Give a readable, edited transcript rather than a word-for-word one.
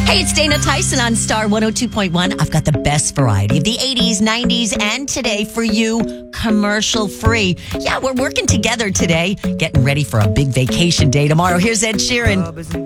Hey, it's Dana Tyson on Star 102.1. I've got the best variety of the 80s, 90s, and today for you, commercial free. Yeah, we're working together today, getting ready for a big vacation day tomorrow. Here's Ed Sheeran.